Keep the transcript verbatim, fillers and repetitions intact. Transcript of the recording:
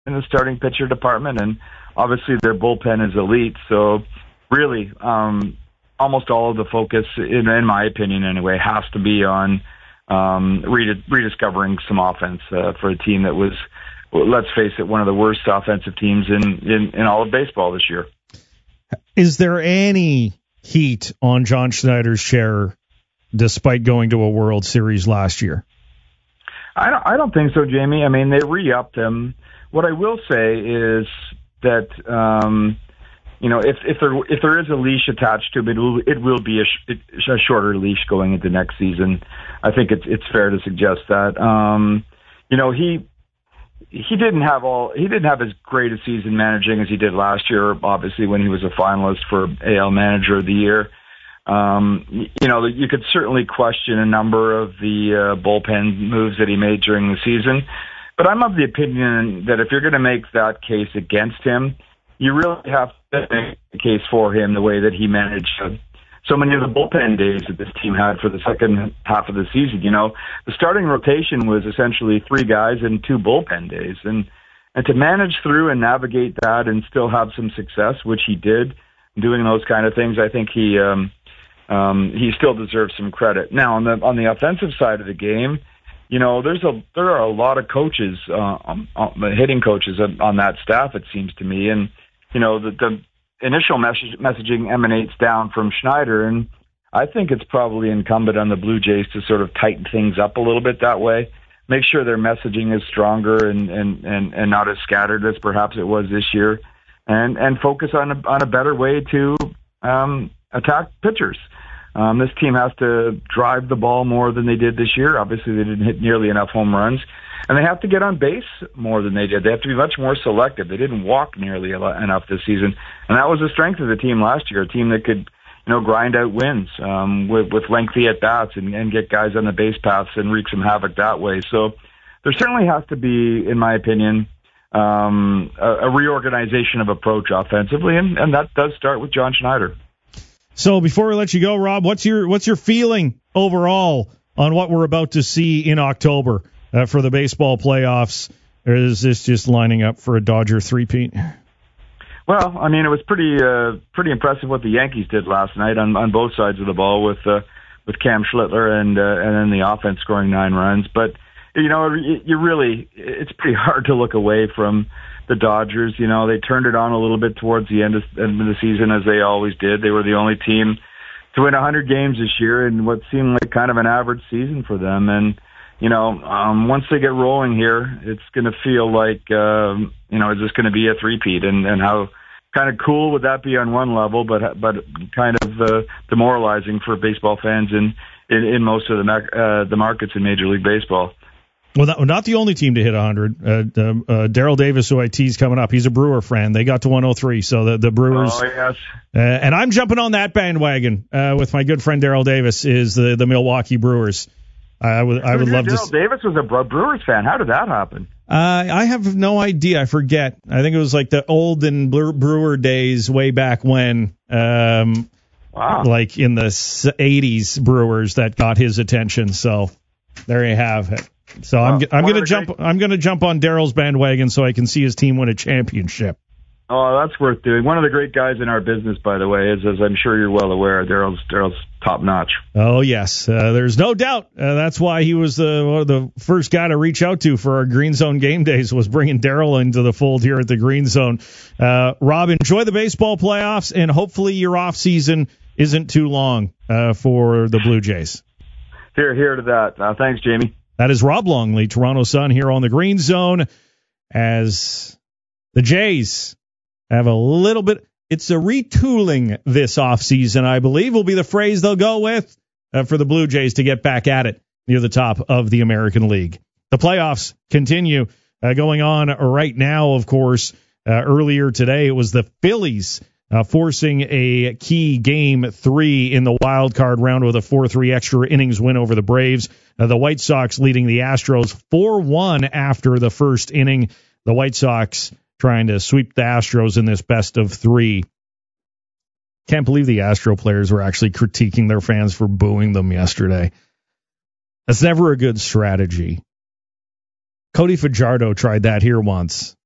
in the starting pitcher department, and obviously their bullpen is elite. So really, um, almost all of the focus, in, in my opinion anyway, has to be on um, redis- rediscovering some offense uh, for a team that was, let's face it, one of the worst offensive teams in, in, in all of baseball this year. Is there any heat on John Schneider's chair despite going to a World Series last year? I don't, I don't think so, Jamie. I mean, they re-upped him. What I will say is that, um, you know, if, if there if there is a leash attached to him, it will, it will be a, sh- a shorter leash going into next season. I think it's it's fair to suggest that. Um, you know, he he didn't have all he didn't have as great a season managing as he did last year. Obviously, when he was a finalist for A L Manager of the Year. Um, you know, you could certainly question a number of the uh, bullpen moves that he made during the season. But I'm of the opinion that if you're going to make that case against him, you really have to make a case for him the way that he managed uh, so many of the bullpen days that this team had for the second half of the season. You know, the starting rotation was essentially three guys and two bullpen days. And, and to manage through and navigate that and still have some success, which he did, doing those kind of things, I think he... Um, Um, he still deserves some credit. Now, on the on the offensive side of the game, you know, there's a there are a lot of coaches, uh, on, on, hitting coaches on, on that staff, it seems to me. And you know, the, the initial message, messaging emanates down from Schneider, and I think it's probably incumbent on the Blue Jays to sort of tighten things up a little bit that way, make sure their messaging is stronger and and and, and not as scattered as perhaps it was this year, and and focus on a, on a better way to um, attack pitchers. Um, this team has to drive the ball more than they did this year. Obviously, they didn't hit nearly enough home runs. And they have to get on base more than they did. They have to be much more selective. They didn't walk nearly enough this season. And that was the strength of the team last year, a team that could, you know, grind out wins um, with, with lengthy at-bats and, and get guys on the base paths and wreak some havoc that way. So there certainly has to be, in my opinion, um, a, a reorganization of approach offensively. And, and that does start with John Schneider. So before we let you go, Rob, what's your what's your feeling overall on what we're about to see in October uh, for the baseball playoffs? Or is this just lining up for a Dodger three-peat? Well, I mean, it was pretty uh, pretty impressive what the Yankees did last night on, on both sides of the ball with uh, with Cam Schlittler and uh, and then the offense scoring nine runs. But you know, you really it's pretty hard to look away from the Dodgers. You know, they turned it on a little bit towards the end of, end of the season, as they always did. They were the only team to win one hundred games this year in what seemed like kind of an average season for them. And, you know, um, once they get rolling here, it's going to feel like, um, you know, is this going to be a three-peat? And, and how kind of cool would that be on one level, but but kind of uh, demoralizing for baseball fans in, in, in most of the, uh, the markets in Major League Baseball. Well, that, not the only team to hit one hundred. Uh, uh, Daryl Davis, who I tease coming up, he's a Brewer fan. They got to one oh three, so the, the Brewers. Oh, yes. Uh, and I'm jumping on that bandwagon uh, with my good friend Daryl Davis, is the, the Milwaukee Brewers. I would I would love Daryl to. Davis was a Brewers fan. How did that happen? Uh, I have no idea. I forget. I think it was like the olden Brewer days way back when. Um, wow. Like in the eighties Brewers that got his attention. So there you have it. So uh, I'm I'm going to jump great... I'm going to jump on Daryl's bandwagon so I can see his team win a championship. Oh, that's worth doing. One of the great guys in our business, by the way, is, as I'm sure you're well aware, Daryl's Daryl's top notch. Oh yes, uh, there's no doubt. Uh, that's why he was the one of the first guy to reach out to for our Green Zone game days, was bringing Daryl into the fold here at the Green Zone. Uh, Rob, enjoy the baseball playoffs, and hopefully your off season isn't too long uh, for the Blue Jays. Here, here to that. Uh, thanks, Jamie. That is Rob Longley, Toronto Sun, here on the Green Zone, as the Jays have a little bit. It's a retooling this offseason, I believe, will be the phrase they'll go with uh, for the Blue Jays to get back at it near the top of the American League. The playoffs continue uh, going on right now, of course. Uh, earlier today, it was the Phillies Uh, forcing a key game three in the wild card round with a four three extra innings win over the Braves. Uh, the White Sox leading the Astros four one after the first inning. The White Sox trying to sweep the Astros in this best of three. Can't believe the Astro players were actually critiquing their fans for booing them yesterday. That's never a good strategy. Cody Fajardo tried that here once.